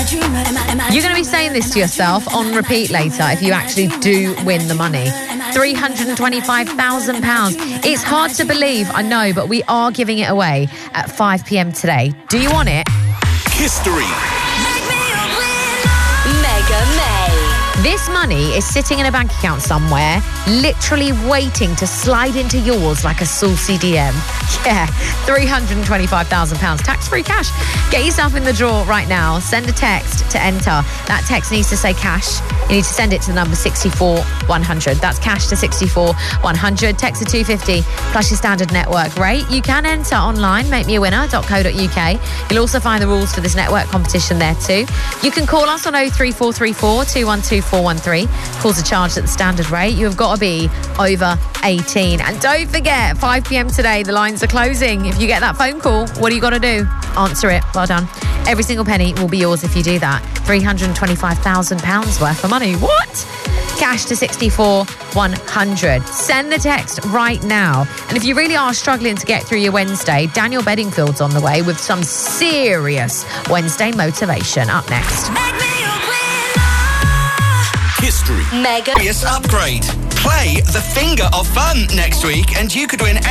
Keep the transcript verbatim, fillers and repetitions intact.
You're going to be saying this to yourself on repeat later if you actually do win the money. three hundred twenty-five thousand pounds. It's hard to believe, I know, but we are giving it away at five p.m. today. Do you want it? History. Mega May. This money is sitting in a bank account somewhere, literally waiting to slide into yours like a saucy D M. Yeah, three hundred twenty-five thousand pounds tax-free cash. Get yourself in the draw right now. Send a text to enter. That text needs to say cash. You need to send it to the number sixty-four one hundred. That's cash to sixty-four one hundred. Text to two fifty plus your standard network rate. You can enter online, make me a winner dot co dot uk. You'll also find the rules for this network competition there too. You can call us on oh three four three four, two one two four one three. Calls are charged at the standard rate. You have got to be over eighteen. And don't forget, five p.m. today, the lines are closing. If you get that phone call, what do you got to do? Answer it. Well done. Every single penny will be yours if you do that. three hundred twenty-five thousand pounds worth of money. What? Cash to sixty-four one hundred. Send the text right now. And if you really are struggling to get through your Wednesday, Daniel Bedingfield's on the way with some serious Wednesday motivation. Up next. History. Mega. Upgrade. Play the Finger of Fun next week and you could win